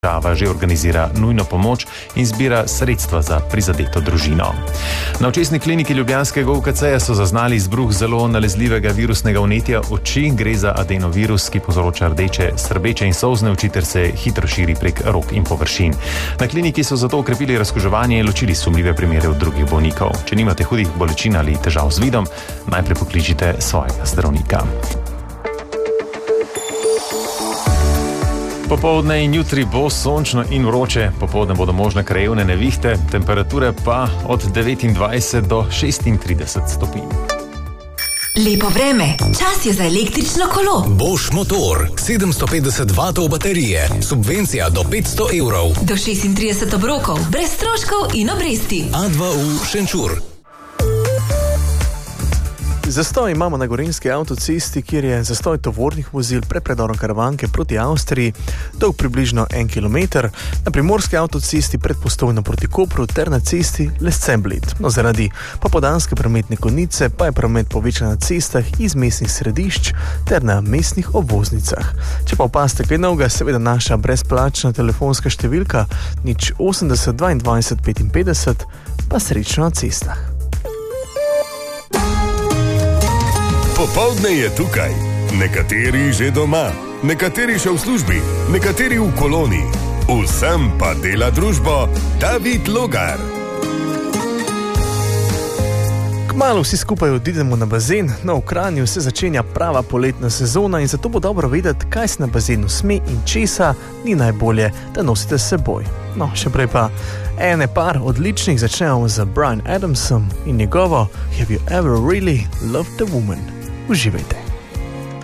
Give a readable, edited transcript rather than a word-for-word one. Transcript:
država že organizira nujno pomoč in zbira sredstva za prizadeto družino. Na očesni kliniki ljubljanskega UKC-ja so zaznali izbruh zelo nalezljivega virusnega vnetja oči. Gre za adenovirus, ki povzroča rdeče, srbeče in solzne oči ter se hitro širi prek rok in površin. Na kliniki so zato okrepili razkuževanje in ločili sumljive primere od drugih bolnikov. Če nimate hudih bolečin ali težav z vidom, najprej pokličite svojega zdravnika. Popoldne in jutri bo sončno in vroče, popoldne bodo možne krajevne nevihte, temperature pa od 29 do 36 stopinj. Lepo vreme, čas je za električno kolo. Bosch motor, 750 vatov baterije, subvencija do 500 evrov. Do 36 obrokov, brez stroškov in obresti. A2U Šenčur. Zastoj imamo na Gorenjski avtocesti, kjer je zastoj tovornih vozil pred predorom Karavanke proti Avstriji, dolg približno 1 km, na Primorski avtocesti pred Postojno proti Kopru ter na cesti Lescemblit. No, zaradi popoldanske prometne konice pa je promet povečan na cestah iz mestnih središč ter na mestnih obvoznicah. Če pa opazite kaj novega, seveda naša brezplačna telefonska številka 080 22 55, pa srečno na cestah. Popoldne je tukaj. Nekateri že doma, nekateri še v službi, nekateri v koloni. Vsem pa dela družbo David Logar. Kmalu vsi skupaj odidemo na bazen, no v Kranju se začenja prava poletna sezona in zato bo dobro vedeti, kaj se na bazenu sme in česa ni najbolje, da nosite s seboj. No, še prej pa ene par odličnih, začnemo z Bryan Adamsom in njegovo Have You Ever Really Loved a Woman? Uživajte.